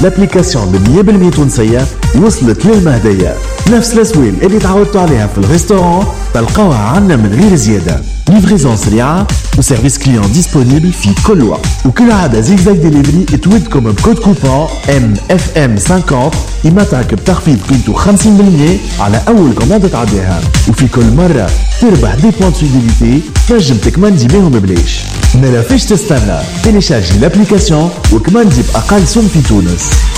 لابليكاسيون ب 100% تونسية وصلت للمهدية. نفس الأسويل اللي تعودتوا عليها في الريستوران تلقاوها عنا من غير زيادة. ليفريزون سريعة وسيرفيس كليون ديسبونيبل في كل وقت. وكل عادة زيكزاك ديليفري تويدكم بكود كوبون MFM50 يمتعك بتخفيض قيمته 50% على أول كوماندة تعديها. وفي كل مرة تربح دي بوانت فيديليتي تنجم تكمندي بيهم ببلاش. ما فيش تستنى، تيليشارجي لابليكاسيون وكمندي بأقل سوم في تونس.